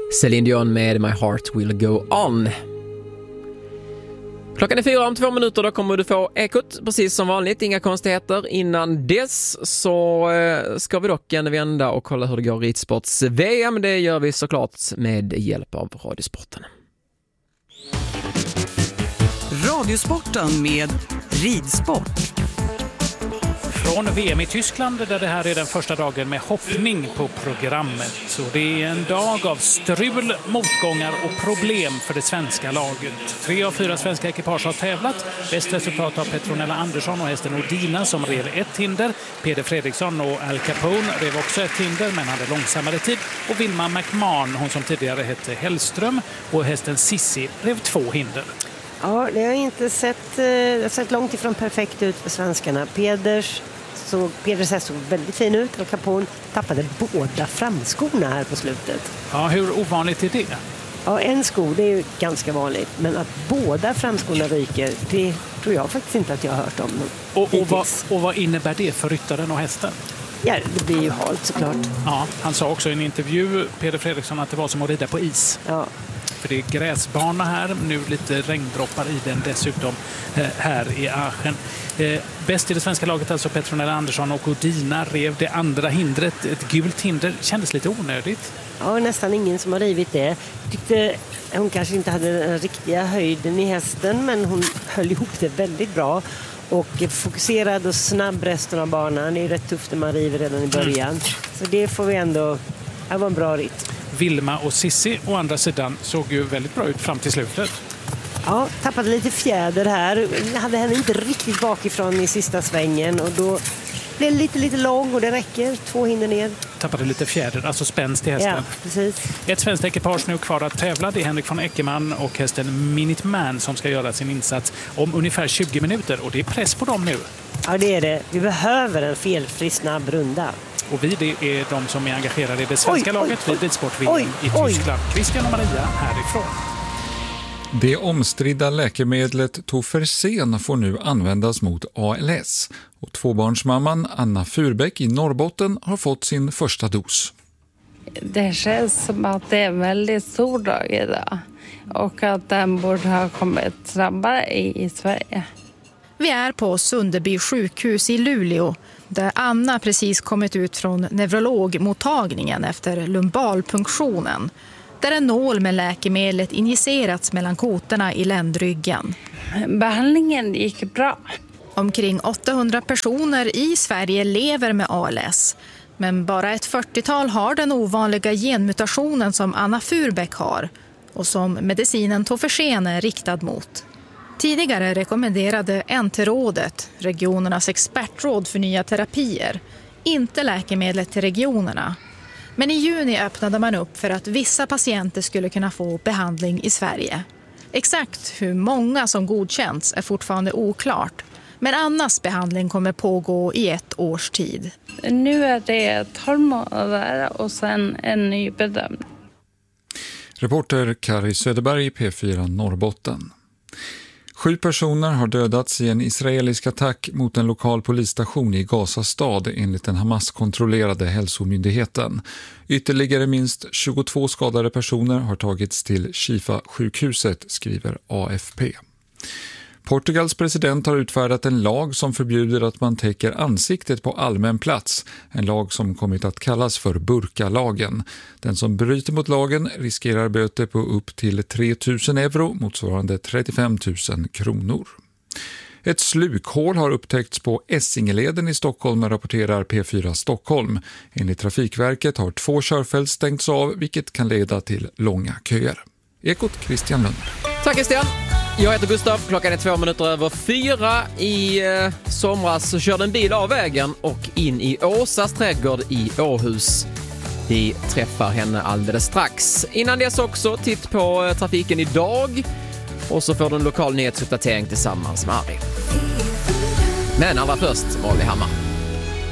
Celine Dion med My Heart Will Go On. Klockan är 4 om 2 minuter, då kommer du få Ekot precis som vanligt, inga konstigheter. Innan dess så ska vi dock en vända och kolla hur det går i ridsports VM. Det gör vi såklart med hjälp av Radiosporten. Radiosporten med ridsport. Från VM i Tyskland där det här är den första dagen med hoppning på programmet. Så det är en dag av strul, motgångar och problem för det svenska laget. 3 av 4 svenska ekipage har tävlat. Bäst resultat av Petronella Andersson och hästen Odina som rev ett hinder. Peder Fredriksson och Al Capone rev också ett hinder men hade långsammare tid. Och Vilma McMahon, hon som tidigare hette Hellström, och hästen Sissi rev 2 hinder. Ja, det har inte sett långt ifrån perfekt ut för svenskarna. Peders såg väldigt fin ut och Capone tappade båda framskorna här på slutet. Ja, hur ovanligt är det? Ja, en sko, det är ju ganska vanligt. Men att båda framskorna ryker, det tror jag faktiskt inte att jag har hört om. Och vad innebär det för ryttaren och hästen? Ja, det blir ju halt såklart. Ja, han sa också i en intervju, Peder Fredriksson, att det var som att rida på is. Ja. För det är gräsbana här, nu lite regndroppar i den dessutom här i Aachen. Bäst i det svenska laget alltså Petronella Andersson och Odina rev det andra hindret, ett gult hinder, kändes lite onödigt. Ja, nästan ingen som har rivit det. Tyckte hon kanske inte hade den riktiga höjden i hästen, men hon höll ihop det väldigt bra. Och fokuserad och snabb resten av banan. Det är rätt tufft när man river redan i början. Så det får vi ändå, det var en bra ritt. Vilma och Sissi å andra sidan såg ju väldigt bra ut fram till slutet. Ja, tappade lite fjäder här. Hade henne inte riktigt bakifrån i sista svängen och då blev det lite lång och det räcker. 2 hinder ner. Tappade lite fjäder, alltså spänst i hästen. Ja, precis. Ett svenskt ekipage nu kvar att tävla. Det är Henrik von Eckermann och hästen Minuteman som ska göra sin insats om ungefär 20 minuter. Och det är press på dem nu. Ja, det är det. Vi behöver en felfri snabb runda. Och vi, det är de som är engagerade i det svenska laget vid ridsport-VM i Tyskland. Christian och Maria härifrån. Det omstridda läkemedlet Tofersen får nu användas mot ALS. Och tvåbarnsmamman Anna Furbeck i Norrbotten har fått sin första dos. Det känns som att det är en väldigt stor dag idag. Och att den borde ha kommit snabbare i Sverige. Vi är på Sunderby sjukhus i Luleå där Anna precis kommit ut från neurologmottagningen efter lumbalpunktionen. Där en nål med läkemedlet injicerats mellan kotorna i ländryggen. Behandlingen gick bra. Omkring 800 personer i Sverige lever med ALS. Men bara ett 40-tal har den ovanliga genmutationen som Anna Furbeck har och som medicinen Tofersen är riktad mot. Tidigare rekommenderade NT-rådet, regionernas expertråd för nya terapier, inte läkemedlet till regionerna. Men i juni öppnade man upp för att vissa patienter skulle kunna få behandling i Sverige. Exakt hur många som godkänts är fortfarande oklart. Men Annas behandling kommer pågå i 1 års tid. Nu är det 12 månader och sen en ny bedömning. Reporter Kari Söderberg, P4 Norrbotten. 7 personer har dödats i en israelisk attack mot en lokal polisstation i Gaza stad enligt den Hamas-kontrollerade hälsomyndigheten. Ytterligare minst 22 skadade personer har tagits till Shifa-sjukhuset, skriver AFP. Portugals president har utfärdat en lag som förbjuder att man täcker ansiktet på allmän plats. En lag som kommit att kallas för burkalagen. Den som bryter mot lagen riskerar böter på upp till 3 000 euro, motsvarande 35 000 kronor. Ett slukhål har upptäckts på Essingeleden i Stockholm, rapporterar P4 Stockholm. Enligt Trafikverket har 2 körfält stängts av, vilket kan leda till långa köer. Ekot Christian Lund. Tack Christian. Jag heter Gustav, klockan är 4:02. I somras så körde en bil av vägen och in i Åsas trädgård i Åhus. Vi träffar henne alldeles strax. Innan dess också titt på trafiken idag. Och så får du en lokal nyhetsuppdatering tillsammans med Harry. Men allra först, Molly Hammar.